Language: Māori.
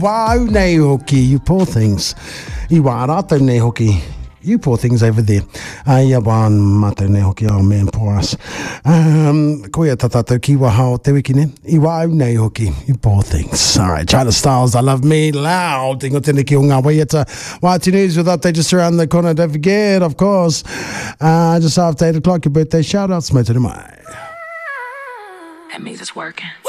Wow, nei hoki, you poor things. I wārātau nei hoki. You poor things over there. Ia wān mātou nei hoki, oh man, poor us. Koia tātātou ki waha o te wiki ne. I wāu nei hoki, you poor things. All right, China Styles, I Love Me Loud. Ingo tēnei ki o ngā waiata. Wāti News with update just around the corner. Don't forget, of course, just after 8 o'clock, your birthday shout-outs. Mai te mai. That means it's working.